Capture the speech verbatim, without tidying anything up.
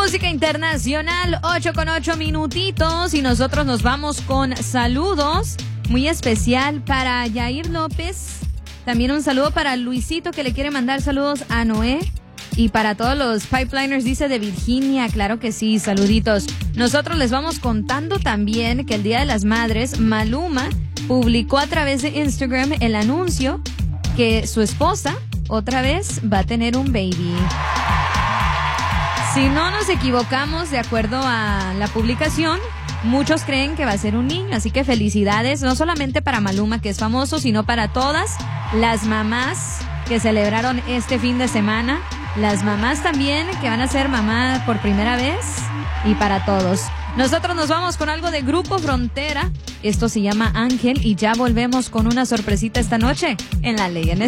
Música internacional, ocho con ocho minutitos y nosotros nos vamos con saludos. Muy especial para Yair López. También un saludo para Luisito, que le quiere mandar saludos a Noé. Y para todos los pipeliners, dice, de Virginia. Claro que sí, saluditos. Nosotros les vamos contando también que el Día de las Madres, Maluma publicó a través de Instagram el anuncio que su esposa otra vez va a tener un baby. Si no nos equivocamos, de acuerdo a la publicación, muchos creen que va a ser un niño, así que felicidades, no solamente para Maluma, que es famoso, sino para todas las mamás que celebraron este fin de semana, las mamás también que van a ser mamá por primera vez, y para todos. Nosotros nos vamos con algo de Grupo Frontera, esto se llama Ángel, y ya volvemos con una sorpresita esta noche en La Ley en